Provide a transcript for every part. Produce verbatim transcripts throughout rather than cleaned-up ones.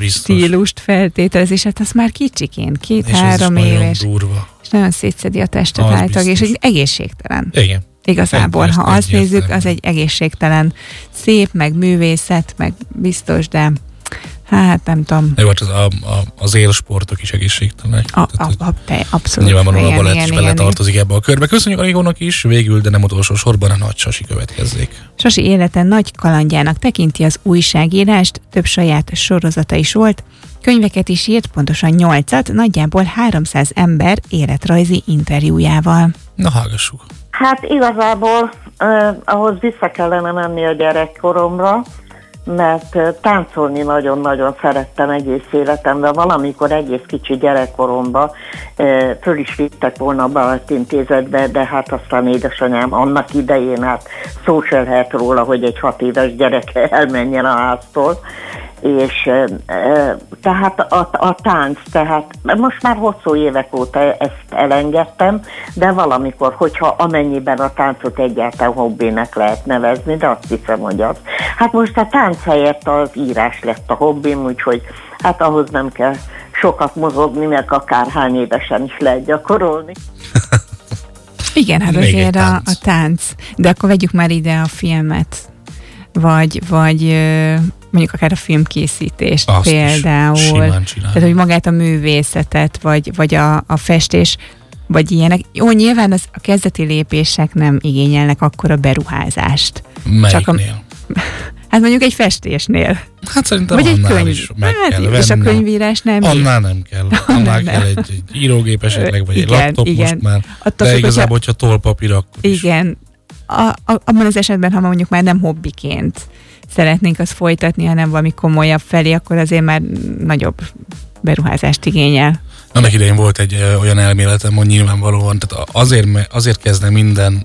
stílust feltételez, és hát az már kicsikén, két-három éves. Durva. És nagyon szétszedi a testet által, és egy egészségtelen. Igen. Igazából, ha azt nézzük, az egy egészségtelen. Szép, meg művészet, meg biztos, de hát nem tudom. Jó, az, a, a, az élsportok is egészségtelenek. A, a, a, a, abszolút. Nyilvánvalóan a balett is beletartozik ebbe a körbe. Köszönjük a Rigónak is, végül, de nem utolsó sorban a Nagy Sasi következzék. Sasi élete nagy kalandjának tekinti az újságírást, több saját sorozata is volt, könyveket is írt, pontosan nyolcat, nagyjából háromszáz ember életrajzi interjújával. Na, hallgassuk. Hát igazából eh, ahhoz vissza kellene menni a gyerekkoromra, mert eh, táncolni nagyon-nagyon szerettem egész életemben. Valamikor egész kicsi gyerekkoromban eh, föl is vittek volna a Balettintézetbe, de hát aztán édesanyám annak idején hát szó se lehet róla, hogy egy hat éves gyerek elmenjen a háztól. És e, tehát a, a tánc, tehát most már hosszú évek óta ezt elengedtem, de valamikor, hogyha amennyiben a táncot egyáltalán hobbinek lehet nevezni, de azt hiszem, hogy az. Hát most a tánc helyett az írás lett a hobbim, úgyhogy hát ahhoz nem kell sokat mozogni, mert akár hány évesen is lehet gyakorolni. Igen, hát azért a, a tánc, de akkor vegyük már ide a filmet, vagy, vagy mondjuk akár a filmkészítést azt például, tehát hogy magát a művészetet, vagy, vagy a, a festés, vagy ilyenek. Jó, nyilván az, a kezdeti lépések nem igényelnek akkora beruházást. Melyiknél? A, hát mondjuk egy festésnél. Hát szerintem vagy annál egy könyv, is meg hát, kell és venni. a könyvírás nem. Annál nem kell. Annál kell egy, egy írógép esetleg, vagy igen, egy laptop igen. most már. Attól de függ, igazából, hogyha tollpapír, akkor is. Igen. A, a, abban az esetben, ha mondjuk már nem hobbiként szeretnénk azt folytatni, hanem valami komolyabb felé, akkor azért már nagyobb beruházást igényel. Annak idején volt egy ö, olyan elméletem, hogy nyilvánvalóan, tehát azért, azért kezdne minden,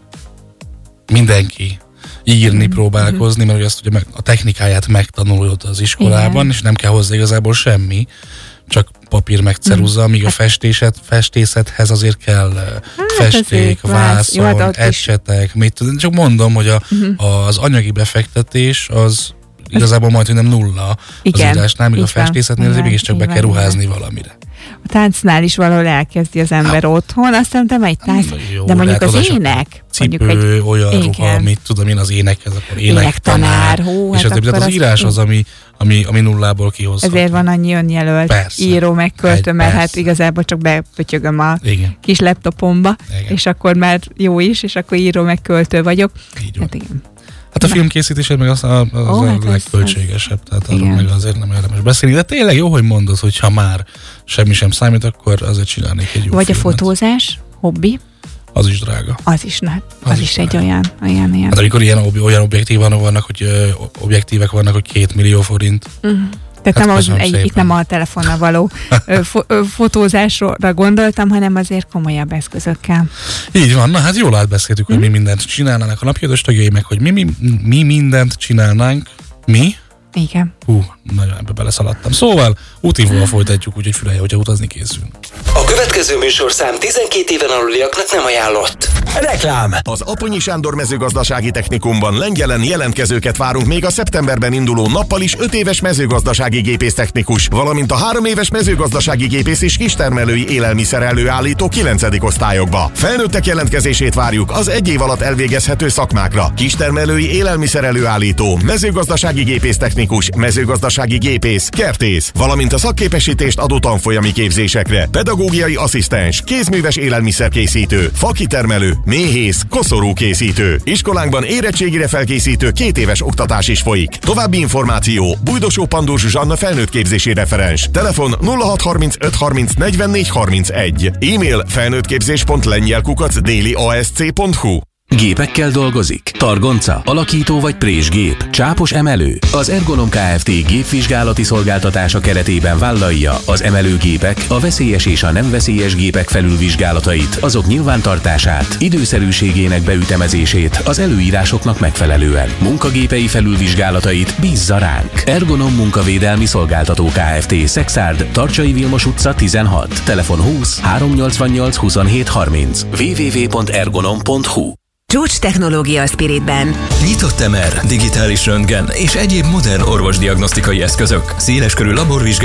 mindenki írni, mm. próbálkozni, mert azt ugye a technikáját megtanulod az iskolában, igen. És nem kell hozzá igazából semmi, csak papír meg ceruza, mm. míg a festéset, festészethez azért kell hát festék, vászon, ecsetek, mit tudom. Csak mondom, hogy a, mm. az anyagi befektetés az igazából majd, hogy nem nulla igen. az írásnál, míg a festészetnél azért mégiscsak be kell ruházni valamire. A táncnál is valahol elkezdi az ember hát, otthon, aztán nem egy tánc, jó, de mondjuk az ének. Cipő, mondjuk egy, olyan igen. ruha, mit tudom én, az énekhez, akkor énektanár. Hú, és hát azért az, az írás az, ami, ami, ami nullából kihozható. Ezért van annyi önjelölt persze. író megköltő, mert persze. hát igazából csak bepötyögöm a igen. kis laptopomba, igen. és akkor már jó is, és akkor író megköltő vagyok. Így hát igen. Hát a filmkészítésed meg az a, az oh, a hát legköltségesebb, az, tehát arról meg azért nem érdemes beszélni. De tényleg jó, hogy mondod, hogy ha már semmi sem számít, akkor azért csinálnék egy jó vagy filmet. A fotózás, hobbi. Az is drága. Az is, na, az, az is, is egy olyan, olyan, olyan. Hát amikor ilyen, olyan objektívek vannak, hogy ö, objektívek vannak, hogy két millió forint. Uh-huh. Tehát hát nem az, egy, itt nem a telefonnal való fo- fotózásra gondoltam, hanem azért komolyabb eszközökkel. Így van, na hát jól átbeszéltük, hmm. hogy mi mindent csinálnának a napjaidos tagjai, meg hogy mi, mi, mi mindent csinálnánk. Mi? Igen. Hú, nagyon ebbe beleszaladtam. Szóval útívóval folytatjuk, úgyhogy fülelje, hogyha utazni készülünk. A következő műsorszám tizenkét éven aluliaknak nem ajánlott. Reklám! Az Aponyi Sándor Mezőgazdasági Technikumban Lengyelen jelentkezőket várunk még a szeptemberben induló nappal is öt éves mezőgazdasági gépésztechnikus, valamint a három éves mezőgazdasági gépész és kistermelői élelmiszer előállító kilencedik osztályokba. Felnőttek jelentkezését várjuk az egy év alatt elvégezhető szakmákra. Kistermelői élelmiszer előállító, mezőgazdasági gépésztechnikus, mezőgazdasági gépész, kertész, valamint a szakképesítést adó tanfolyami képzésekre. Pedagógiai asszisztens, kézműves élelmiszerkészítő, fakitermelő, méhész, koszorúkészítő. Iskolánkban érettségire felkészítő két éves oktatás is folyik. További információ: Bújdosó Pandor Zsuzsanna felnőttképzési referens. Telefon nulla hat harmincöt harminc negyvennégy harmincegy. E-mail felnőttképzés pont lengyel kukac déli a s c pont h u. Gépekkel dolgozik? Targonca, alakító vagy présgép, csápos emelő? Az Ergonom Kft. Gépvizsgálati szolgáltatása keretében vállalja az emelőgépek, a veszélyes és a nem veszélyes gépek felülvizsgálatait, azok nyilvántartását, időszerűségének beütemezését az előírásoknak megfelelően. Munkagépei felülvizsgálatait bízza ránk. Ergonom Munkavédelmi Szolgáltató Kft. Szexárd, Tarcsai Vilmos utca tizenhat. Telefon húsz háromnyolcvannyolc huszonhét harminc. double-u double-u double-u pont ergonom pont h u. Csúcs technológia a Spiritben. Nyitott em er, digitális röntgen és egyéb modern orvosdiagnosztikai eszközök, széleskörű laborvizsgálat,